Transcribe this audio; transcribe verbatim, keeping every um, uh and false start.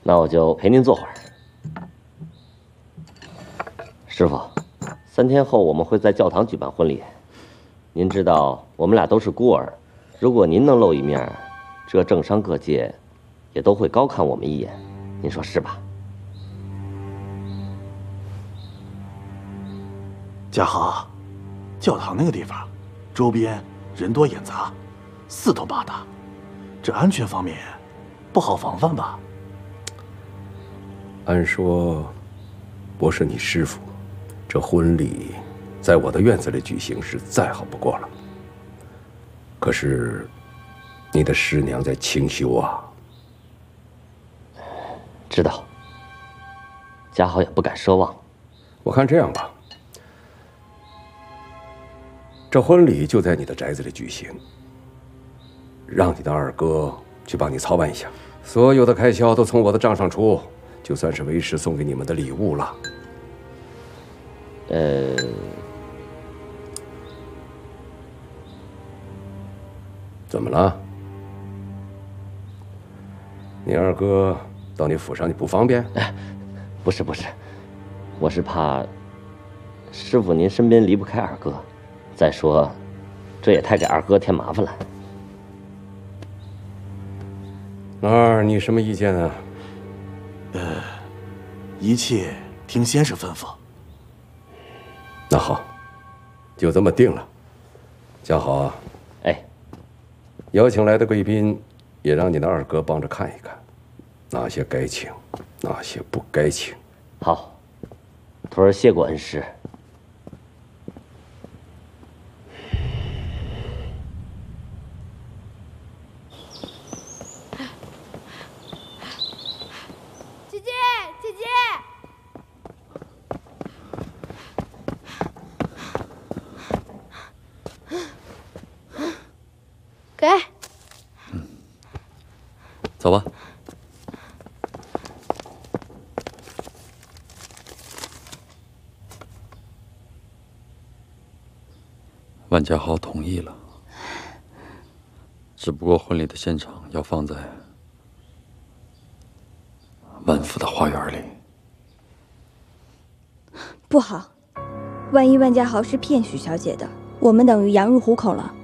那我就陪您坐会儿。师傅，三天后我们会在教堂举办婚礼。您知道我们俩都是孤儿，如果您能露一面，这政商各界也都会高看我们一眼，您说是吧？ 嘉豪，教堂那个地方，周边人多眼杂，四通八达，这安全方面不好防范吧？ 按说，我是你师傅，这婚礼在我的院子里举行是再好不过了。可是，你的师娘在清修啊。 知道。嘉豪也不敢奢望。 我看这样吧，这婚礼就在你的宅子里举行，让你的二哥去帮你操办一下，所有的开销都从我的账上出，就算是为师送给你们的礼物了。 呃， 怎么了？你二哥到你府上你不方便？ 哎，不是不是，我是怕师傅您身边离不开二哥，再说这也太给二哥添麻烦了。 老二，你什么意见啊？ 呃，一切听先生吩咐。 那好，就这么定了。嘉豪啊， 哎， 邀请来的贵宾，也让你的二哥帮着看一看，哪些该请，哪些不该请。 好，徒儿谢过恩师。 姐姐，姐姐。给。 嗯，走吧。万家豪同意了，只不过婚礼的现场要放在万府的花园里。 不好，万一万家豪是骗许小姐的，我们等于羊入虎口了。